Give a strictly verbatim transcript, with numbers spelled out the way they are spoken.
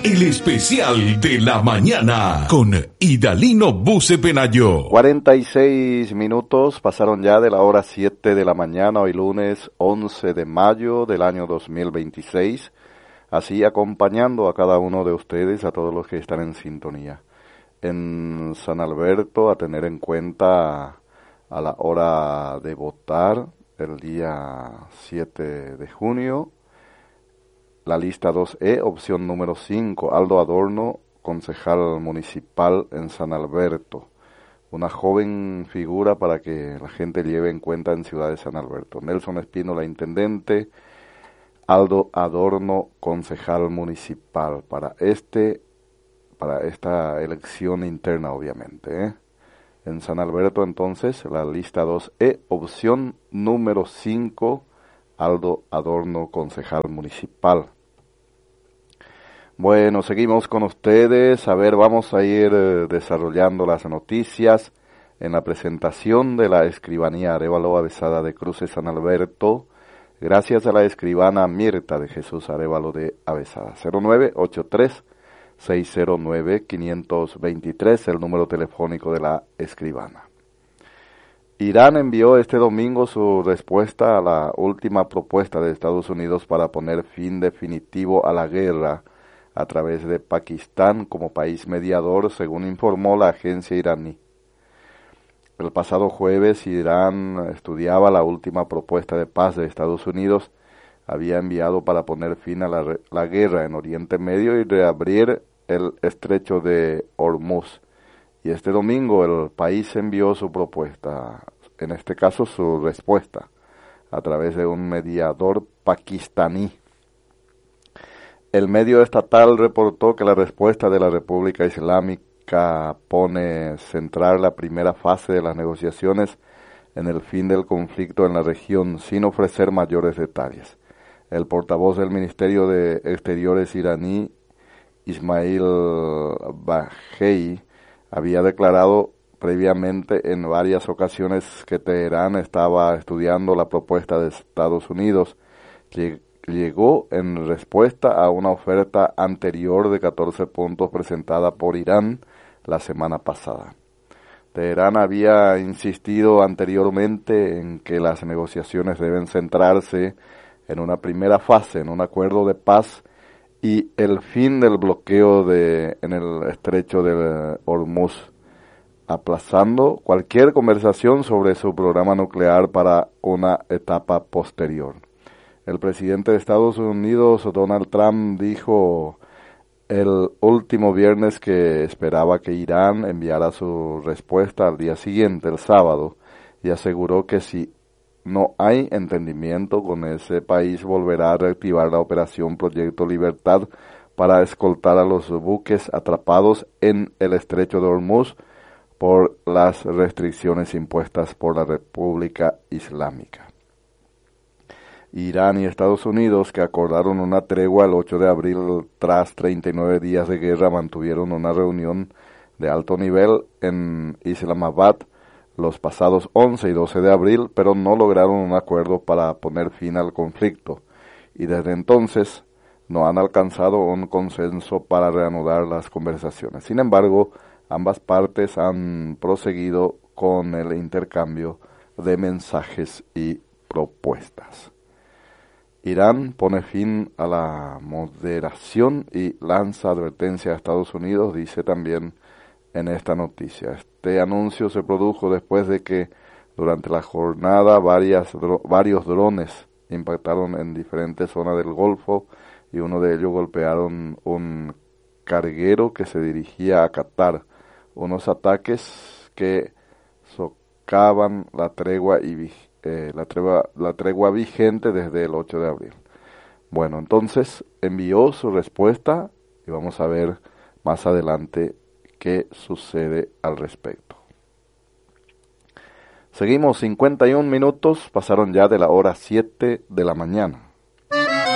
El especial de la mañana con Idalino Buce Penayo. cuarenta y seis minutos pasaron ya de la hora siete de la mañana, hoy lunes once de mayo del año dos mil veintiséis. Así acompañando a cada uno de ustedes, a todos los que están en sintonía. En San Alberto, a tener en cuenta a la hora de votar, el día siete de junio, la lista dos E, opción número cinco, Aldo Adorno, concejal municipal en San Alberto. Una joven figura para que la gente lleve en cuenta en Ciudad de San Alberto. Nelson Espínola, intendente, Aldo Adorno, concejal municipal, para este, para esta elección interna, obviamente, ¿eh? En San Alberto, entonces, la lista dos E, opción número cinco, Aldo Adorno, concejal municipal. Bueno, seguimos con ustedes. A ver, vamos a ir eh, desarrollando las noticias en la presentación de la escribanía Arévalo Avezada de Cruces San Alberto, gracias a la escribana Mirta de Jesús Arévalo de Avezada. cero nueve ocho tres, seis cero nueve, cinco dos tres, el número telefónico de la escribana. Irán envió este domingo su respuesta a la última propuesta de Estados Unidos para poner fin definitivo a la guerra a través de Pakistán como país mediador, según informó la agencia iraní. El pasado jueves, Irán estudiaba la última propuesta de paz de Estados Unidos, había enviado para poner fin a la, la guerra en Oriente Medio y reabrir el estrecho de Hormuz. Y este domingo el país envió su propuesta, en este caso su respuesta, a través de un mediador pakistaní. El medio estatal reportó que la respuesta de la República Islámica pone centrar la primera fase de las negociaciones en el fin del conflicto en la región, sin ofrecer mayores detalles. El portavoz del Ministerio de Exteriores iraní, Ismail Baghei, había declarado previamente en varias ocasiones que Teherán estaba estudiando la propuesta de Estados Unidos, que llegó en respuesta a una oferta anterior de catorce puntos presentada por Irán la semana pasada. Teherán había insistido anteriormente en que las negociaciones deben centrarse en una primera fase, en un acuerdo de paz y el fin del bloqueo de en el estrecho de Hormuz, aplazando cualquier conversación sobre su programa nuclear para una etapa posterior. El presidente de Estados Unidos, Donald Trump, dijo el último viernes que esperaba que Irán enviara su respuesta al día siguiente, el sábado, y aseguró que si no hay entendimiento con ese país, volverá a reactivar la operación Proyecto Libertad para escoltar a los buques atrapados en el estrecho de Hormuz por las restricciones impuestas por la República Islámica. Irán y Estados Unidos, que acordaron una tregua el ocho de abril tras treinta y nueve días de guerra, mantuvieron una reunión de alto nivel en Islamabad los pasados once y doce de abril, pero no lograron un acuerdo para poner fin al conflicto, y desde entonces no han alcanzado un consenso para reanudar las conversaciones. Sin embargo, ambas partes han proseguido con el intercambio de mensajes y propuestas. Irán pone fin a la moderación y lanza advertencia a Estados Unidos, dice también en esta noticia. Este anuncio se produjo después de que durante la jornada varias, dro- varios drones impactaron en diferentes zonas del Golfo y uno de ellos golpearon un carguero que se dirigía a Qatar. Unos ataques que socavan la tregua y vigilía. Eh, la, tregua, la tregua vigente desde el ocho de abril. Bueno, entonces envió su respuesta y vamos a ver más adelante qué sucede al respecto. Seguimos, cincuenta y un minutos, pasaron ya de la hora siete de la mañana.